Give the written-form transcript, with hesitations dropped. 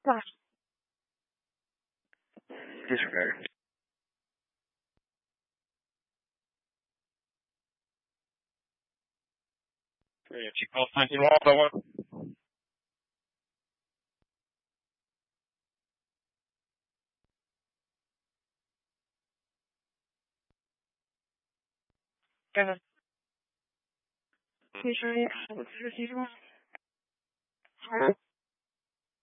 Disregard. She calls 19 walls, I want. Kevin. Please,